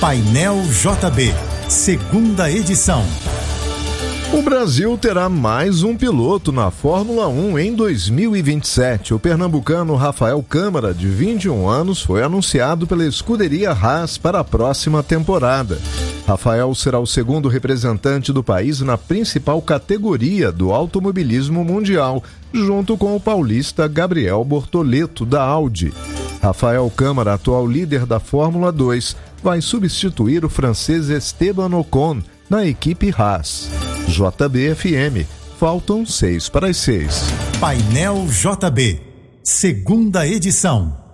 Painel JB, segunda edição. O Brasil terá mais um piloto na Fórmula 1 em 2027. O pernambucano Rafael Câmara, de 21 anos, foi anunciado pela escuderia Haas para a próxima temporada. Rafael será o segundo representante do país na principal categoria do automobilismo mundial, junto com o paulista Gabriel Bortoleto, da Audi. Rafael Câmara, atual líder da Fórmula 2, vai substituir o francês Esteban Ocon na equipe Haas. JB-FM, faltam 6 para as 6. Painel JB, segunda edição.